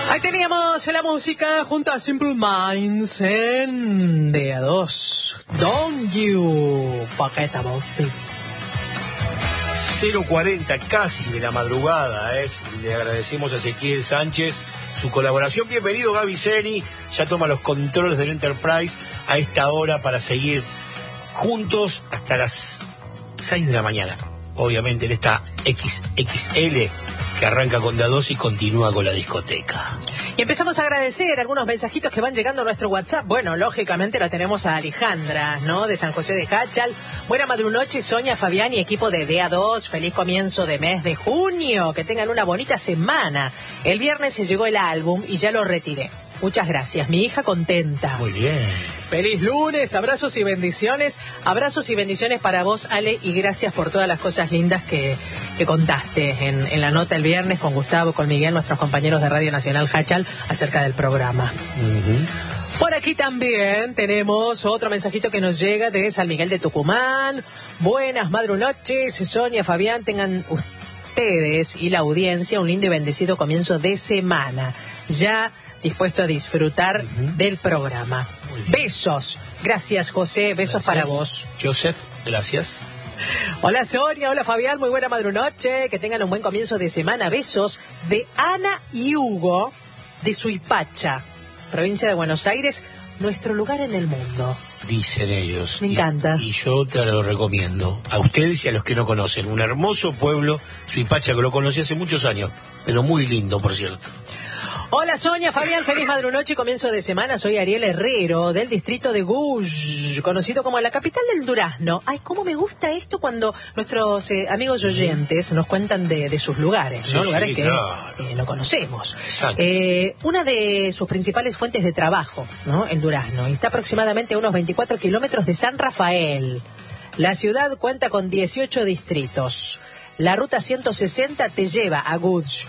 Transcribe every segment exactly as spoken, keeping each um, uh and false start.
Ahí teníamos la música junto a Simple Minds en D A dos. Don't you forget about me. cero cuarenta casi de la madrugada, ¿eh? Le agradecemos a Ezequiel Sánchez su colaboración. Bienvenido Gaby Zeni, ya toma los controles del Enterprise a esta hora para seguir juntos hasta las seis de la mañana. Obviamente en esta equis equis ele que arranca con D A dos y continúa con la discoteca. Y empezamos a agradecer algunos mensajitos que van llegando a nuestro WhatsApp. Bueno, lógicamente la tenemos a Alejandra, ¿no? De San José de Hachal. Buena madrunoche, Sonia, Fabián y equipo de D A dos. Feliz comienzo de mes de junio. Que tengan una bonita semana. El viernes se llegó el álbum y ya lo retiré. Muchas gracias, mi hija contenta. Muy bien. Feliz lunes, abrazos y bendiciones. Abrazos y bendiciones para vos, Ale, y gracias por todas las cosas lindas que, que contaste en, en la nota el viernes con Gustavo, con Miguel, nuestros compañeros de Radio Nacional Hachal, acerca del programa. Uh-huh. Por aquí también tenemos otro mensajito que nos llega de San Miguel de Tucumán. Buenas madrunoches, Sonia, Fabián, tengan ustedes y la audiencia un lindo y bendecido comienzo de semana. Ya dispuesto a disfrutar uh-huh. del programa. Besos. Gracias, José. Besos gracias. Para vos. Joseph, gracias. Hola, Sonia. Hola, Fabián. Muy buena madrunoche. Que tengan un buen comienzo de semana. Besos de Ana y Hugo de Suipacha, provincia de Buenos Aires, nuestro lugar en el mundo. Dicen ellos. Me encanta. Y, y yo te lo recomiendo. A ustedes y a los que no conocen. Un hermoso pueblo, Suipacha, que lo conocí hace muchos años. Pero muy lindo, por cierto. Hola Sonia, Fabián, feliz madrunoche y comienzo de semana. Soy Ariel Herrero, del distrito de Gush, conocido como la capital del Durazno. Ay, cómo me gusta esto cuando nuestros eh, amigos oyentes nos cuentan de, de sus lugares, ¿no? Sí, lugares sí, que claro. eh, no conocemos. Eh, una de sus principales fuentes de trabajo, ¿no? El Durazno. Y está aproximadamente a unos veinticuatro kilómetros de San Rafael. La ciudad cuenta con dieciocho distritos. La ruta ciento sesenta te lleva a Gush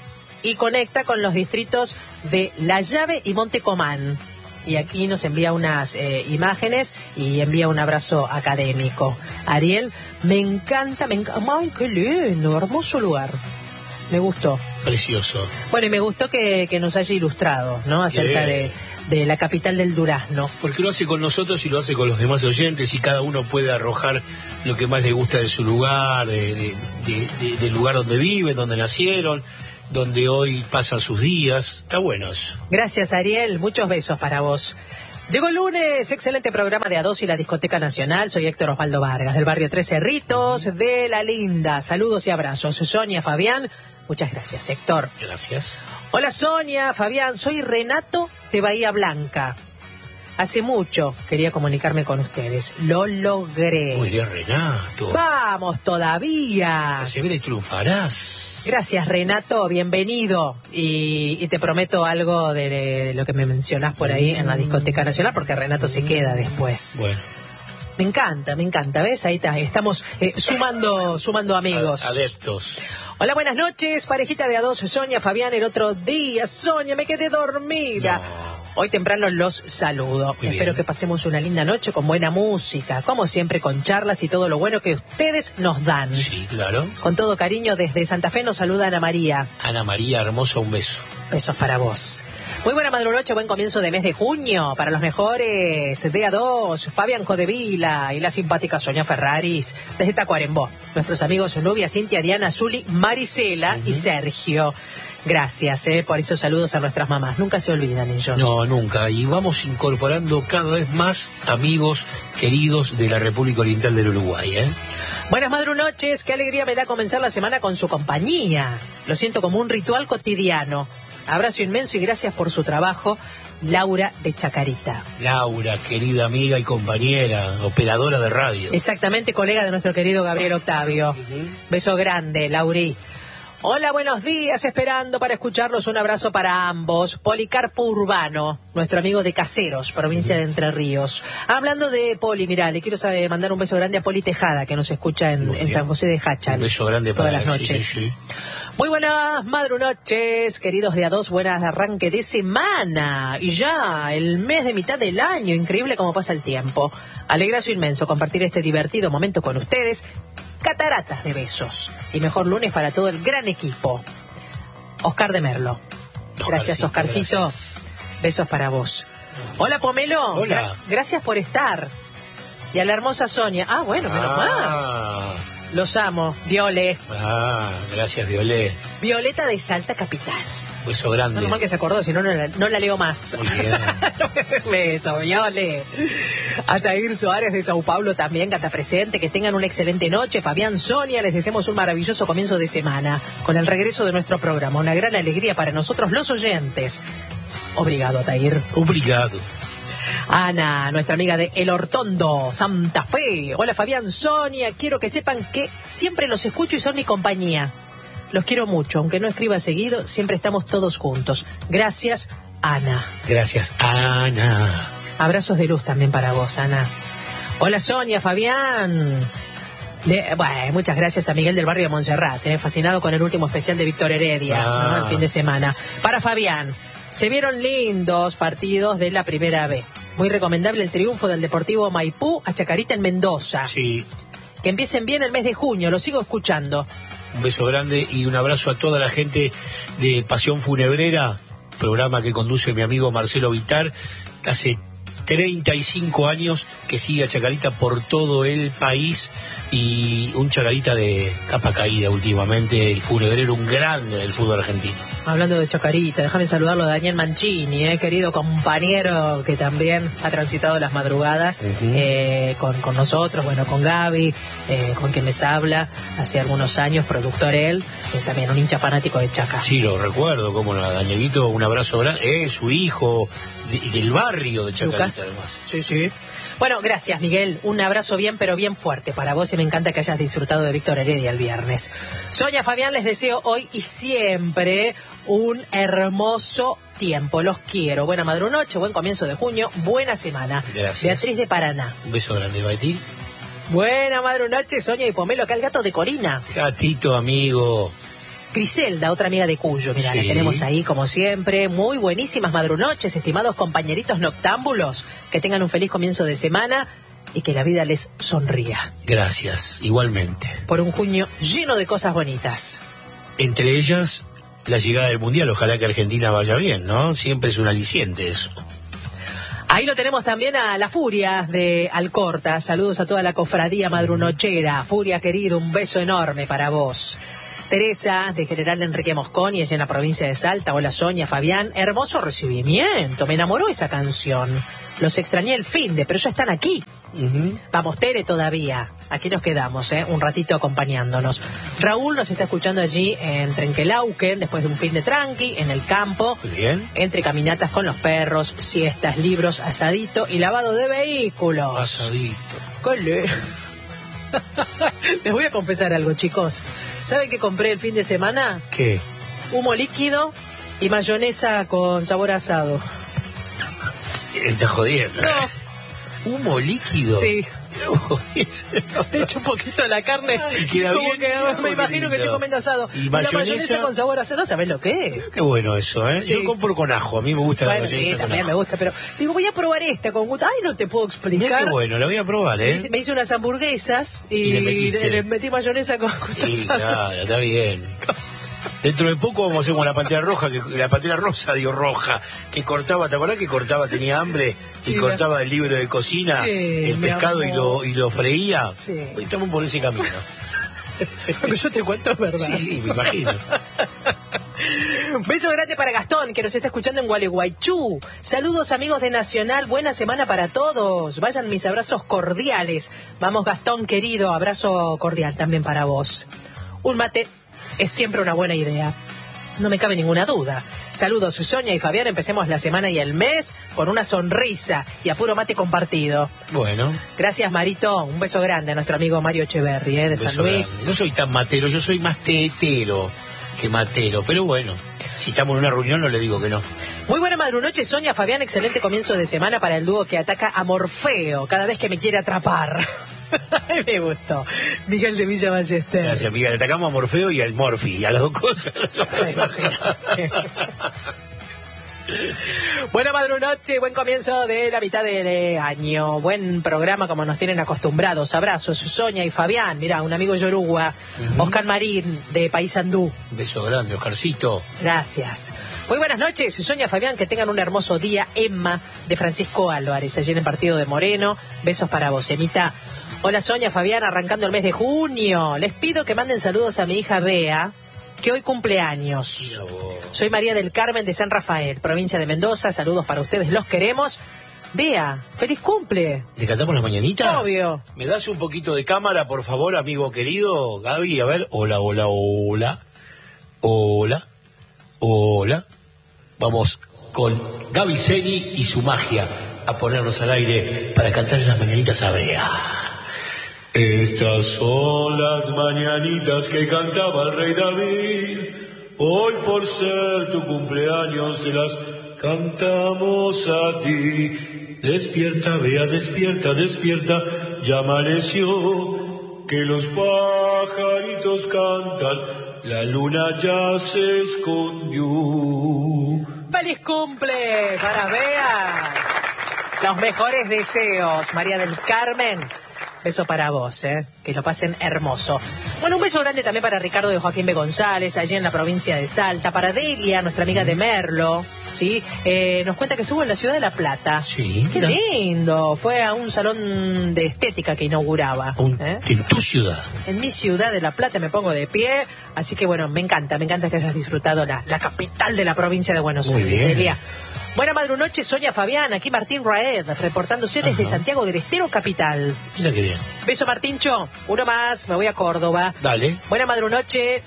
y conecta con los distritos de La Llave y Montecomán. Y aquí nos envía unas eh, imágenes y envía un abrazo académico. Ariel, me encanta, me encanta. ¡Ay, qué lindo! Hermoso lugar. Me gustó. Precioso. Bueno, y me gustó que, que nos haya ilustrado, ¿no? Acerca de, de la capital del Durazno. Porque lo hace con nosotros y lo hace con los demás oyentes y cada uno puede arrojar lo que más le gusta de su lugar, de, de, de, de, del lugar donde viven, donde nacieron, donde hoy pasan sus días. Está bueno eso. Gracias, Ariel. Muchos besos para vos. Llegó el lunes, excelente programa de A dos y la Discoteca Nacional. Soy Héctor Osvaldo Vargas, del barrio Tres Cerritos, de La Linda. Saludos y abrazos. Sonia, Fabián, muchas gracias, Héctor. Gracias. Hola, Sonia, Fabián. Soy Renato de Bahía Blanca. Hace mucho quería comunicarme con ustedes. Lo logré. Muy bien, Renato. ¡Vamos todavía! Persevera y triunfarás. Gracias, Renato. Bienvenido. Y, y te prometo algo de, de lo que me mencionás por ahí en la Discoteca Nacional, porque Renato se queda después. Bueno. Me encanta, me encanta. ¿Ves? Ahí está. Estamos eh, sumando, sumando amigos. Adeptos. Hola, buenas noches. Parejita de A dos, Sonia, Fabián, el otro día. Sonia, me quedé dormida. No. Hoy temprano los saludo. Muy Espero bien. que pasemos una linda noche con buena música, como siempre con charlas y todo lo bueno que ustedes nos dan. Sí, claro. Con todo cariño, desde Santa Fe nos saluda Ana María. Ana María, hermosa, un beso. Besos para vos. Muy buena madrunoche, buen comienzo de mes de junio. Para los mejores, D A dos, Fabián Codevila y la simpática Sonia Ferraris, desde Tacuarembó. Nuestros amigos Nubia, Cintia, Diana, Zuli, Marisela uh-huh. y Sergio. Gracias eh, por esos saludos a nuestras mamás. Nunca se olvidan ellos. No, nunca. Y vamos incorporando cada vez más amigos queridos de la República Oriental del Uruguay. ¿eh? Buenas madrunoches. Qué alegría me da comenzar la semana con su compañía. Lo siento como un ritual cotidiano. Abrazo inmenso y gracias por su trabajo. Laura de Chacarita. Laura, querida amiga y compañera, operadora de radio. Exactamente, colega de nuestro querido Gabriel Octavio. Uh-huh. Beso grande, Lauri. Hola, buenos días, esperando para escucharlos. Un abrazo para ambos. Policarpo Urbano, nuestro amigo de Caseros, provincia de Entre Ríos. Hablando de Poli, mirá, le quiero saber, mandar un beso grande a Poli Tejada, que nos escucha en, en San José de Hachal. Un beso grande todas para las noches. Sí, sí, sí. Muy buenas madrunoches, queridos de A dos, buenas arranque de semana. Y ya, el mes de mitad del año, increíble cómo pasa el tiempo. Alegrazo inmenso compartir este divertido momento con ustedes. Cataratas de besos. Y mejor lunes para todo el gran equipo. Oscar de Merlo. Gracias, Oscarcito. Gracias. Besos para vos. Hola, Pomelo. Hola. Gra- gracias por estar. Y a la hermosa Sonia. Ah, bueno, menos mal. Ah, Los amo. Viole. ah, gracias, Violet. Violeta de Salta Capital. Beso grande. Menos mal que se acordó, si no, no la, no la leo más. Muy bien. Beso, Viole. Atair Suárez de Sao Paulo también, canta presente. Que tengan una excelente noche. Fabián, Sonia, les deseamos un maravilloso comienzo de semana con el regreso de nuestro programa. Una gran alegría para nosotros, los oyentes. Obrigado, Atair. Obrigado. Ana, nuestra amiga de El Hortondo, Santa Fe. Hola, Fabián, Sonia. Quiero que sepan que siempre los escucho y son mi compañía. Los quiero mucho, aunque no escriba seguido, siempre estamos todos juntos. Gracias, Ana. Gracias, Ana. Abrazos de luz también para vos, Ana. Hola, Sonia, Fabián. Le- bueno, muchas gracias a Miguel del Barrio de Montserrat, eh, fascinado con el último especial de Víctor Heredia, Ah. ¿no? El fin de semana. Para Fabián, se vieron lindos partidos de la Primera B. Muy recomendable el triunfo del Deportivo Maipú a Chacarita en Mendoza. Sí, Que empiecen bien el mes de junio, lo sigo escuchando. un beso grande y un abrazo a toda la gente de Pasión Funebrera, programa que conduce mi amigo Marcelo Vitar. Hace treinta y cinco años que sigue a Chacarita por todo el país y un Chacarita de capa caída últimamente, el funebrero, un grande del fútbol argentino. Hablando de Chacarita, déjame saludarlo a Daniel Mancini, eh, querido compañero que también ha transitado las madrugadas Ujú. eh, con, con nosotros, bueno, con Gaby, eh, con quien les habla, hace algunos años, productor él, eh, también un hincha fanático de Chaca. Sí, lo recuerdo, como no, a Danielito, un abrazo grande, eh, su hijo, de- del barrio de Chacarita Lucas. además. Sí, sí. Bueno, gracias, Miguel. Un abrazo bien, pero bien fuerte para vos y me encanta que hayas disfrutado de Víctor Heredia el viernes. Sonia, Fabián, les deseo hoy y siempre un hermoso tiempo. Los quiero. Buena madrunoche, buen comienzo de junio, buena semana. Gracias. Beatriz de Paraná. Un beso grande, Baetín. Buena madrunoche, Sonia y Pomelo, acá el gato de Corina. Gatito, amigo. Griselda, otra amiga de Cuyo, mira, la Sí. tenemos ahí como siempre. Muy buenísimas madrunoches, estimados compañeritos noctámbulos. Que tengan un feliz comienzo de semana y que la vida les sonría. Gracias, igualmente. Por un junio lleno de cosas bonitas. Entre ellas, la llegada del Mundial. Ojalá que Argentina vaya bien, ¿no? Siempre es un aliciente eso. Ahí lo tenemos también a la Furia de Alcorta. Saludos a toda la cofradía madrunochera. Furia, querido, un beso enorme para vos. Teresa, de General Enrique Mosconi, ella en la provincia de Salta. Hola, Sonia, Fabián. Hermoso recibimiento. Me enamoró esa canción. Los extrañé el fin de, pero ya están aquí. Ujú. Vamos, Tere, todavía. Aquí nos quedamos, ¿eh? Un ratito acompañándonos. Raúl nos está escuchando allí en Trenquelauquen, después de un fin de tranqui, en el campo. Muy bien. Entre caminatas con los perros, siestas, libros, asadito y lavado de vehículos. Asadito. Cole. Les voy a confesar algo, chicos. ¿Saben qué compré el fin de semana? ¿Qué? Humo líquido y mayonesa con sabor asado. Estás jodiendo. No, ¿Humo líquido? sí. No, eso no. Le echo un poquito a la carne. Ay, queda como bien, que qué me imagino lindo. que estoy comiendo asado. ¿Y la mayonesa? mayonesa con sabor asado, ¿no sabés lo que es? Qué bueno eso, ¿eh? Sí. Yo compro con ajo. A mí me gusta la Bueno, mayonesa sí, con también ajo. me gusta, pero digo, voy a probar esta con gusto. Ay, no te puedo Mirá explicar. qué bueno, la voy a probar, Me hice, ¿eh? me hice unas hamburguesas y, Y le metiste. le metí mayonesa con gusto Sí, asado. claro, está bien. Dentro de poco vamos a hacer como la pantera roja, que, la pantera rosa, digo roja, que cortaba, ¿te acordás que cortaba, tenía hambre Sí, y cortaba el libro de cocina, Sí, el mi pescado y amor. lo, y lo freía? Sí. Hoy estamos por ese camino. Pero yo te cuento es verdad. Sí, sí, me imagino. Beso grande para Gastón, que nos está escuchando en Gualeguaychú. Saludos, amigos de Nacional. Buena semana para todos. Vayan mis abrazos cordiales. Vamos, Gastón, querido. Abrazo cordial también para vos. Un mate es siempre una buena idea. No me cabe ninguna duda. Saludos, Sonia y Fabián. Empecemos la semana y el mes con una sonrisa y a puro mate compartido. Bueno, Gracias, Marito. Un beso grande a nuestro amigo Mario Echeverri, ¿eh? de un San beso Luis. grande. No soy tan matero, yo soy más tetero que matero, pero bueno, si estamos en una reunión no le digo que no. Muy buena madrunoche, Sonia, Fabián. Excelente comienzo de semana para el dúo que ataca a Morfeo cada vez que me quiere atrapar. Ay, me gustó. Miguel de Villa Ballester. Gracias, Miguel. Atacamos a Morfeo y al Morfi, y a las dos cosas. Ay, imagínate. Buena madrunoche, buen comienzo de la mitad del año. Buen programa como nos tienen acostumbrados. Abrazos, Sonia y Fabián. Mirá, un amigo Yoruba. Uh-huh. Oscar Marín, de Paysandú. Beso grande, Oscarcito. Gracias. Muy buenas noches, Sonia, Fabián, que tengan un hermoso día. Emma, de Francisco Álvarez, allí en el partido de Moreno. Besos para vos, Emita. Hola, Sonia, Fabián, arrancando el mes de junio. Les pido que manden saludos a mi hija Bea, que hoy cumple años. Soy María del Carmen de San Rafael, provincia de Mendoza. Saludos para ustedes, los queremos. Bea, feliz cumple. ¿Le cantamos las mañanitas? Obvio. ¿Me das un poquito de cámara, por favor, amigo querido? Gaby, a ver. Hola, hola, hola. Hola, hola. Vamos con Gaby Zeni y su magia a ponernos al aire para cantarle las mañanitas a Bea. Estas son las mañanitas que cantaba el rey David. Hoy por ser tu cumpleaños te las cantamos a ti. Despierta, Bea, despierta, despierta, ya amaneció. Que los pajaritos cantan, la luna ya se escondió. ¡Feliz cumple para Bea! Los mejores deseos, María del Carmen. Beso para vos, ¿eh? Que lo pasen hermoso. Bueno, un beso grande también para Ricardo de Joaquín B. González, allí en la provincia de Salta. Para Delia, nuestra amiga de Merlo, ¿sí? Eh, nos cuenta que estuvo en la ciudad de La Plata. Sí. ¡Qué lindo! Fue a un salón de estética que inauguraba. Un, ¿eh? ¿En tu ciudad? En mi ciudad de La Plata, me pongo de pie. Así que, bueno, me encanta, me encanta que hayas disfrutado la, la capital de la provincia de Buenos Muy Aires, bien. Delia. Buena madrunoche, Sonia, Fabián, aquí Martín Raed, reportándose desde Ajá. Santiago del Estero, capital. Mira qué bien. Beso, Martíncho. Uno más, me voy a Córdoba. Dale. Buena madrunoche.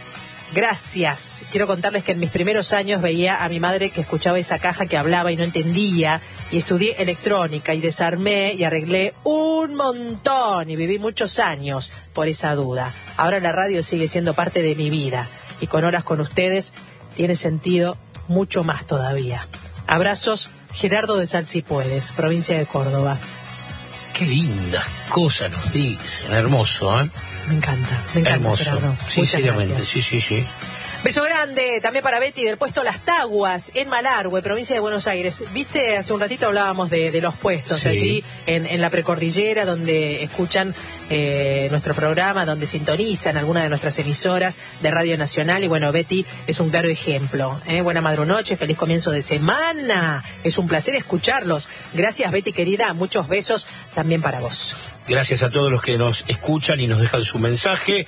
Gracias. Quiero contarles que en mis primeros años veía a mi madre que escuchaba esa caja que hablaba y no entendía, y estudié electrónica y desarmé y arreglé un montón y viví muchos años por esa duda. Ahora la radio sigue siendo parte de mi vida y con horas con ustedes tiene sentido mucho más todavía. Abrazos, Gerardo de Salsipuedes, provincia de Córdoba. Qué lindas cosas nos dicen. Hermoso, ¿eh? Me encanta, me encanta, Hermoso. Gerardo. Sinceramente, Muchas sí, sí, sí. Beso grande también para Betty del puesto Las Taguas en Malargüe, provincia de Buenos Aires. Viste, hace un ratito hablábamos de, de los puestos, Sí. allí en, en la precordillera, donde escuchan eh, nuestro programa, donde sintonizan alguna de nuestras emisoras de Radio Nacional. Y bueno, Betty es un claro ejemplo. ¿eh? Buena madrunoche, feliz comienzo de semana. Es un placer escucharlos. Gracias, Betty querida. Muchos besos también para vos. Gracias a todos los que nos escuchan y nos dejan su mensaje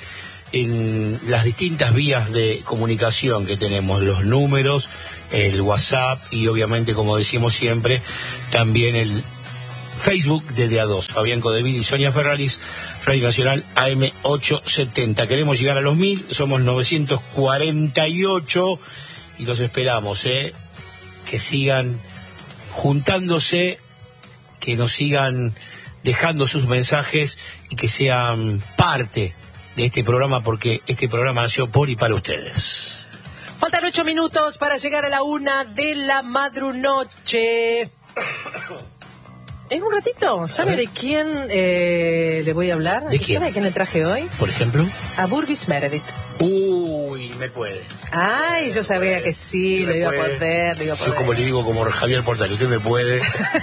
en las distintas vías de comunicación que tenemos, los números, el WhatsApp y obviamente, como decimos siempre, también el Facebook de D A dos, Fabián Codevil y Sonia Ferraris, Radio Nacional A M ochocientos setenta. Queremos llegar a los mil, somos novecientos cuarenta y ocho y los esperamos, ¿eh? Que sigan juntándose, que nos sigan dejando sus mensajes y que sean parte de este programa, porque este programa nació por y para ustedes. Faltan ocho minutos para llegar a la una de la madrunoche. En un ratito, ¿sabe de quién eh, le voy a hablar? ¿De quién? ¿Sabe a quién le traje hoy? Por ejemplo. A Burgess Meredith. Uy, me puede. Ay, yo sabía que sí, lo iba a poder, lo iba a poder. Yo como le digo, como Javier Portal, usted me puede.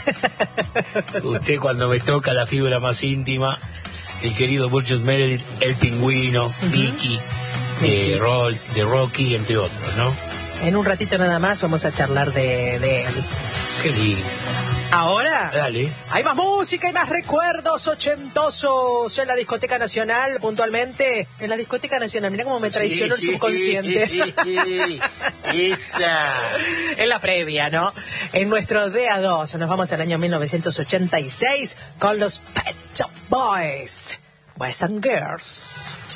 Usted cuando me toca la fibra más íntima, el querido Burgess Meredith, el pingüino, uh-huh. Vicky, de, Roll, de Rocky, entre otros, ¿no? En un ratito nada más vamos a charlar de, de él. Qué lindo. Ahora, dale. Hay más música y más recuerdos ochentosos en la Discoteca Nacional, puntualmente. En la Discoteca Nacional, mirá cómo me traicionó sí, el subconsciente. Esa. En la previa, ¿no? En nuestro D A dos, nos vamos al año mil novecientos ochenta y seis con los Pet Shop Boys. Boys and Girls.